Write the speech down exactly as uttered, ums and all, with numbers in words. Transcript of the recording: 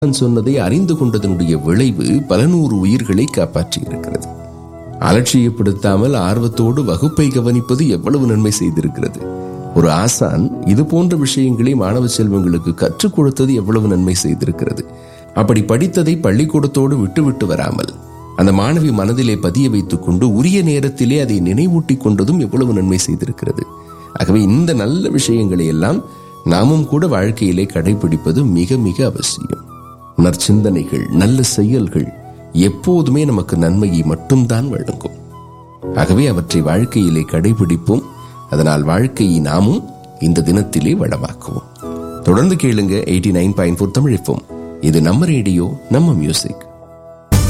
சொன்னதை அறிந்து கொண்டதனுடைய விளைவு பல நூறு உயிர்களை காப்பாற்றி இருக்கிறது. அலட்சியப்படுத்தாமல் ஆர்வத்தோடு வகுப்பை கவனிப்பது எவ்வளவு நன்மை செய்திருக்கிறது. ஒரு ஆசான் இது போன்ற விஷயங்களை மாணவ செல்வங்களுக்கு கற்றுக் கொடுத்தது எவ்வளவு நன்மை செய்திருக்கிறது. அப்படி படித்ததை பள்ளிக்கூடத்தோடு விட்டு விட்டு வராமல் அந்த மாணவி மனதிலே பதிய வைத்துக் கொண்டு உரிய நேரத்திலே அதை நினைவூட்டி கொண்டதும் எவ்வளவு நன்மை செய்திருக்கிறது. ஆகவே இந்த நல்ல விஷயங்களை எல்லாம் நாமும் கூட வாழ்க்கையிலே கடைபிடிப்பது மிக மிக அவசியம். நற்சிந்தனைகள், நல்ல செயல்கள் எப்போதுமே நமக்கு நன்மையை மட்டும்தான் வழங்கும். ஆகவே அவற்றை வாழ்க்கையிலே கடைபிடிப்போம். அதனால் வாழ்க்கையை நாமும் இந்த தினத்திலே வளமாக்குவோம். தொடர்ந்து கேளுங்க eighty nine point four Tamil FM. இது நம்ம ரேடியோ, நம்ம மியூசிக்.